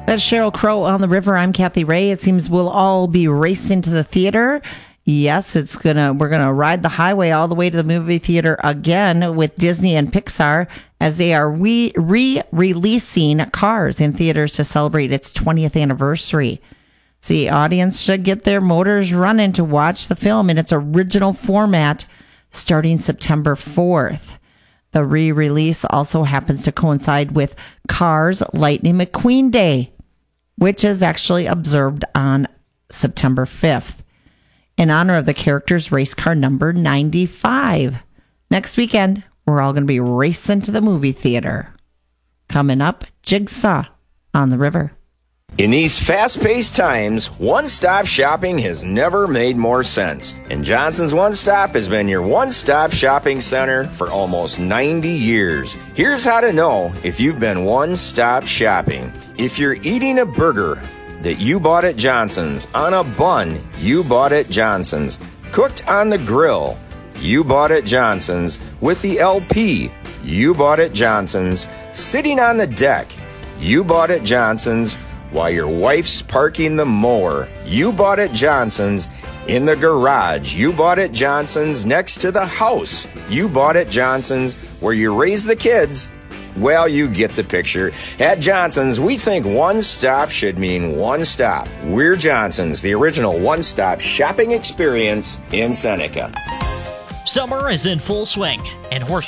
That's Sheryl Crow on the River. I'm Kathy Ray. It seems we'll all be raced into the theater. Yes, we're gonna ride the highway all the way to the movie theater again with Disney and Pixar as they are re-releasing Cars in theaters to celebrate its 20th anniversary. So the audience should get their motors running to watch the film in its original format starting September 4th. The re-release also happens to coincide with Cars Lightning McQueen Day, which is actually observed on September 5th. In honor of the character's race car number 95. Next weekend, we're all going to be racing to the movie theater. Coming up, Jigsaw on the River. In these fast-paced times, one-stop shopping has never made more sense. And Johnson's One Stop has been your one-stop shopping center for almost 90 years. Here's how to know if you've been one-stop shopping. If you're eating a burger that you bought at Johnson's, on a bun you bought at Johnson's, cooked on the grill you bought at Johnson's, with the LP you bought at Johnson's, sitting on the deck you bought at Johnson's, while your wife's parking the mower you bought at Johnson's, in the garage you bought at Johnson's, next to the house you bought at Johnson's, where you raise the kids. Well, you get the picture. At Johnson's, we think one stop should mean one stop. We're Johnson's, the original one-stop shopping experience in Seneca. Summer is in full swing, and Horse